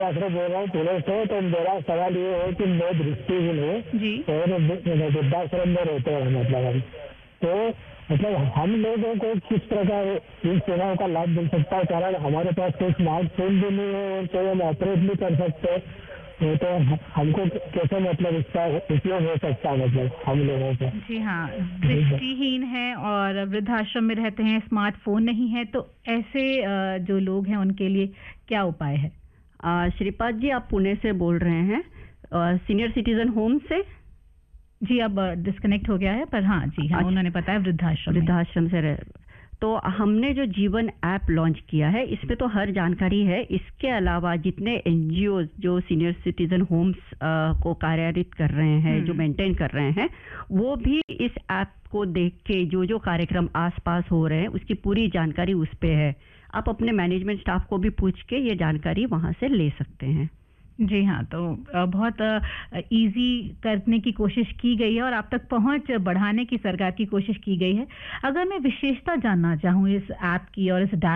आश्रम बोल रहा हूँ पुणे से। तो मेरा सवाल ये है कि मैं दृष्टिहीन हूँ जी। और वृद्धाश्रम में रहते हैं, मतलब हम तो मतलब हम लोगों को किस प्रकार इन सेवाओं का लाभ मिल सकता है, कारण हमारे पास कोई स्मार्टफोन भी नहीं है और कोई हम ऑपरेट नहीं कर सकते। तो हमको कैसे मतलब इसका उपयोग हो सकता है, मतलब हम लोगों को। जी हाँ, दृष्टिहीन है और वृद्धाश्रम में रहते हैं, स्मार्टफ़ोन नहीं है, तो ऐसे जो लोग हैं उनके लिए क्या उपाय है? श्रीपाद जी, आप पुणे से बोल रहे हैं, सीनियर सिटीजन होम से। जी, अब डिस्कनेक्ट हो गया है, पर हाँ जी हाँ, अच्छा, उन्होंने बताया वृद्धाश्रम में। वृद्धाश्रम से तो हमने जो जीवन ऐप लॉन्च किया है, इसमें तो हर जानकारी है। इसके अलावा जितने एनजीओ जो सीनियर सिटीजन होम्स को कार्यान्वित कर रहे हैं, जो मेंटेन कर रहे हैं, वो भी इस ऐप को देख के जो जो कार्यक्रम आसपास हो रहे हैं उसकी पूरी जानकारी उस पे है। आप अपने मैनेजमेंट स्टाफ को भी पूछ के ये जानकारी वहाँ से ले सकते हैं। जी हाँ, तो बहुत ईज़ी करने की कोशिश की गई है और आप तक पहुँच बढ़ाने की सरकार की कोशिश की गई है। अगर मैं विशेषता जानना चाहूँ इस ऐप की और इस